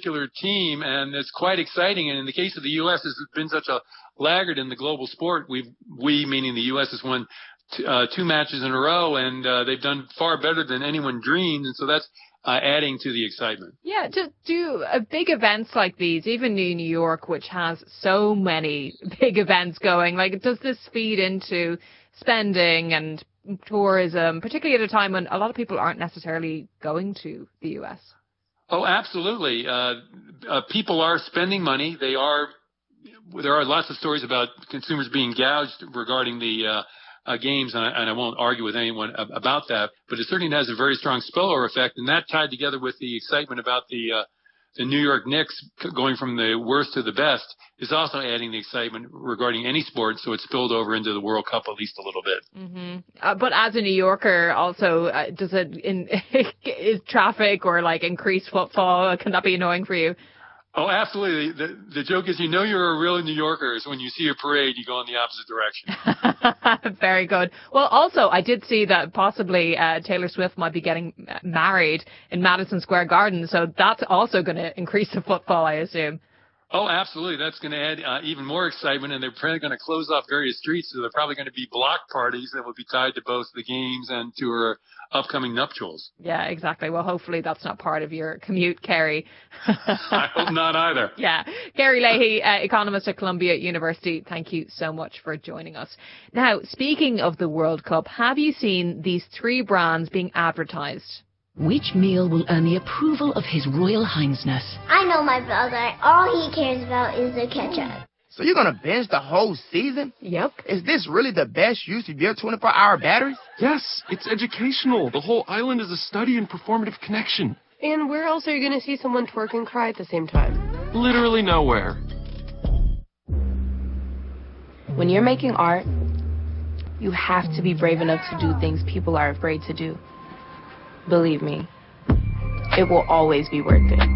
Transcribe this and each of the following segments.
particular team, and it's quite exciting. And in the case of the U.S., it's been such a laggard in the global sport. We meaning the U.S., has won two matches in a row, and they've done far better than anyone dreamed. And so that's adding to the excitement. Yeah, to do big events like these, even in New York, which has so many big events going, like, does this feed into spending and tourism, particularly at a time when a lot of people aren't necessarily going to the U.S.? Oh, absolutely. People are spending money. There are lots of stories about consumers being gouged regarding the games, and I won't argue with anyone about that, but it certainly has a very strong spillover effect, and that tied together with the excitement about the New York Knicks going from the worst to the best is also adding the excitement regarding any sport, so it spilled over into the World Cup at least a little bit. Mm-hmm. But as a New Yorker, also, does is traffic or like increased footfall, can that be annoying for you? Oh, absolutely. The joke is, you're a real New Yorker is when you see a parade, you go in the opposite direction. Very good. Well, also, I did see that possibly Taylor Swift might be getting married in Madison Square Garden, so that's also going to increase the footfall, I assume. Oh, absolutely. That's going to add even more excitement, and they're probably going to close off various streets, so there are probably going to be block parties that will be tied to both the games and to her upcoming nuptials. Yeah, exactly. Well, hopefully that's not part of your commute, Kerry. I hope not either. Yeah. Kerry Leahy, economist at Columbia University, thank you so much for joining us. Now, speaking of the World Cup, have you seen these three brands being advertised? Which meal will earn the approval of His Royal Highnessness? I know my brother. All he cares about is the ketchup. So you're going to binge the whole season? Yep. Is this really the best use of your 24-hour batteries? Yes, it's educational. The whole island is a study in performative connection. And where else are you going to see someone twerk and cry at the same time? Literally nowhere. When you're making art, you have to be brave enough to do things people are afraid to do. Believe me, it will always be worth it.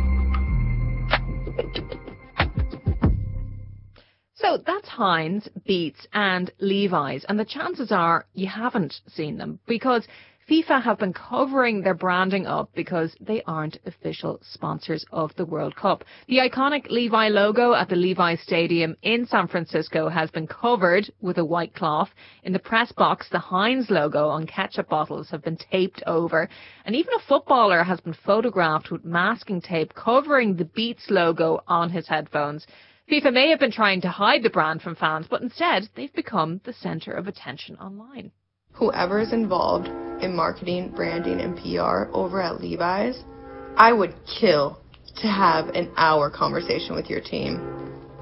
So that's Heinz, Beats and Levi's, and the chances are you haven't seen them because FIFA have been covering their branding up because they aren't official sponsors of the World Cup. The iconic Levi logo at the Levi Stadium in San Francisco has been covered with a white cloth. In the press box, the Heinz logo on ketchup bottles have been taped over. And even a footballer has been photographed with masking tape covering the Beats logo on his headphones. FIFA may have been trying to hide the brand from fans, but instead they've become the centre of attention online. Whoever is involved in marketing, branding, and PR over at Levi's, I would kill to have an hour conversation with your team.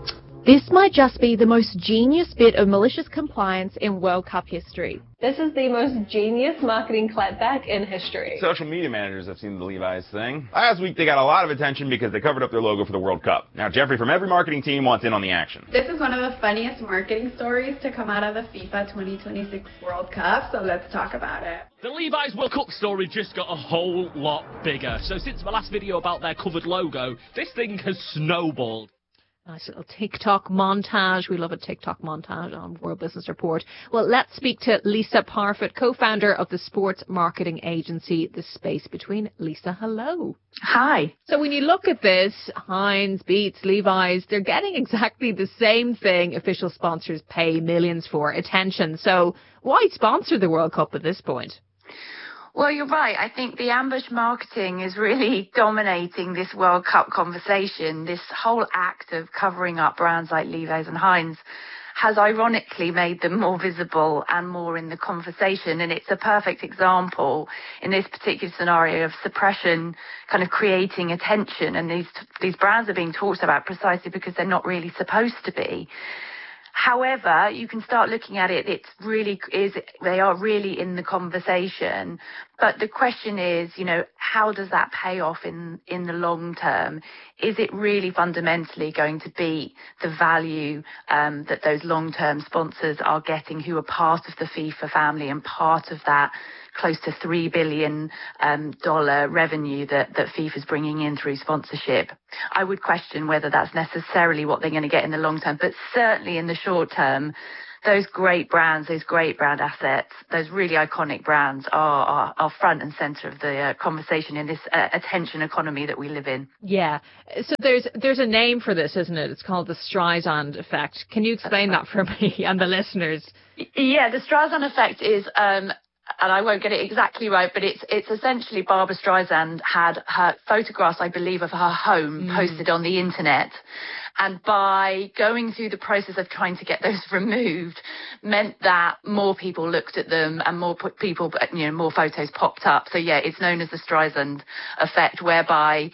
This might just be the most genius bit of malicious compliance in World Cup history. This is the most genius marketing clapback in history. Social media managers have seen the Levi's thing. Last week they got a lot of attention because they covered up their logo for the World Cup. Now Jeffrey from every marketing team wants in on the action. This is one of the funniest marketing stories to come out of the FIFA 2026 World Cup, so let's talk about it. The Levi's World Cup story just got a whole lot bigger. So since my last video about their covered logo, this thing has snowballed. Nice little TikTok montage. We love a TikTok montage on World Business Report. Well, let's speak to Lisa Parfitt, co-founder of the sports marketing agency, The Space Between. Lisa, hello. Hi. So when you look at this, Heinz, Beats, Levi's, they're getting exactly the same thing official sponsors pay millions for, attention. So why sponsor the World Cup at this point? Well, you're right. I think the ambush marketing is really dominating this World Cup conversation. This whole act of covering up brands like Levi's and Heinz has ironically made them more visible and more in the conversation. And it's a perfect example in this particular scenario of suppression kind of creating attention. And these brands are being talked about precisely because they're not really supposed to be. However, you can start looking at it, they are really in the conversation. But the question is, how does that pay off in the long term? Is it really fundamentally going to be the value that those long-term sponsors are getting who are part of the FIFA family and part of that close to $3 billion revenue that FIFA is bringing in through sponsorship? I would question whether that's necessarily what they're going to get in the long term, but certainly in the short term, those great brands, those great brand assets, those really iconic brands are front and center of the conversation in this attention economy that we live in. Yeah. So there's a name for this, isn't it? It's called the Streisand effect. Can you explain that for me and the listeners? Yeah, the Streisand effect is, and I won't get it exactly right, but it's essentially Barbra Streisand had her photographs, I believe, of her home posted on the internet. And by going through the process of trying to get those removed meant that more people looked at them and more people, more photos popped up. So yeah, it's known as the Streisand effect, whereby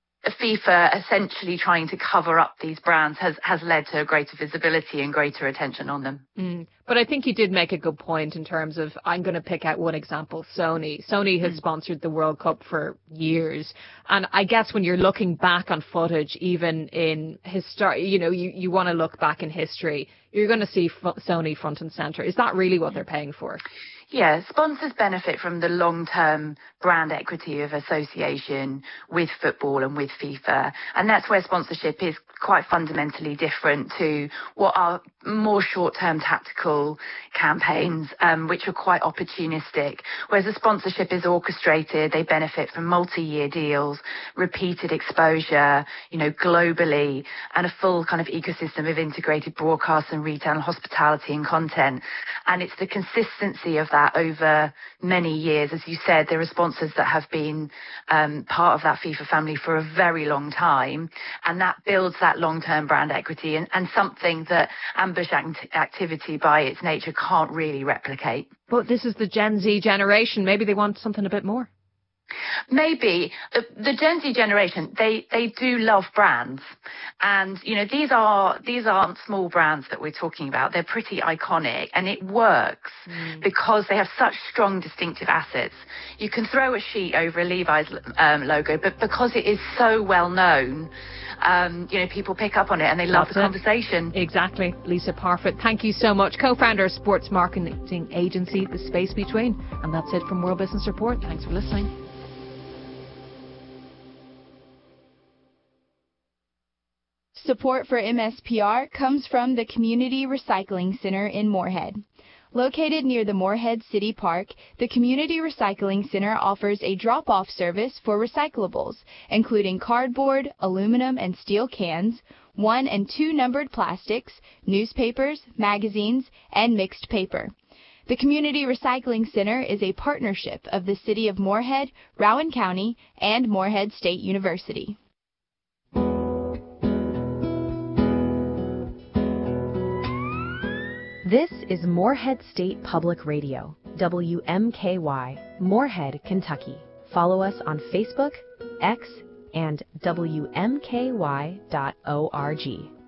FIFA essentially trying to cover up these brands has led to greater visibility and greater attention on them. But I think you did make a good point in terms of, I'm going to pick out one example, Sony. Sony has sponsored the World Cup for years. And I guess when you're looking back on footage, even in history, you want to look back in history, you're going to see Sony front and center. Is that really what they're paying for? Yeah, sponsors benefit from the long-term brand equity of association with football and with FIFA. And that's where sponsorship is quite fundamentally different to what are more short-term tactical campaigns, which are quite opportunistic. Whereas a sponsorship is orchestrated, they benefit from multi-year deals, repeated exposure, globally, and a full kind of ecosystem of integrated broadcast and retail and hospitality and content. And it's the consistency of that over many years. As you said, there are sponsors that have been part of that FIFA family for a very long time, and that builds that long-term brand equity and something that ambush activity by its nature can't really replicate. But this is the Gen Z generation. Maybe they want something a bit more. Maybe. The Gen Z generation, they do love brands. And, these aren't small brands that we're talking about. They're pretty iconic, and it works because they have such strong distinctive assets. You can throw a sheet over a Levi's logo, but because it is so well known, people pick up on it and they love the conversation. Exactly. Lisa Parfitt, thank you so much. Co-founder of sports marketing agency, The Space Between. And that's it from World Business Report. Thanks for listening. Support for MSPR comes from the Community Recycling Center in Moorhead. Located near the Moorhead City Park, the Community Recycling Center offers a drop-off service for recyclables, including cardboard, aluminum and steel cans, 1 and 2 numbered plastics, newspapers, magazines, and mixed paper. The Community Recycling Center is a partnership of the City of Moorhead, Rowan County, and Moorhead State University. This is Moorhead State Public Radio, WMKY, Moorhead, Kentucky. Follow us on Facebook, X, and WMKY.org.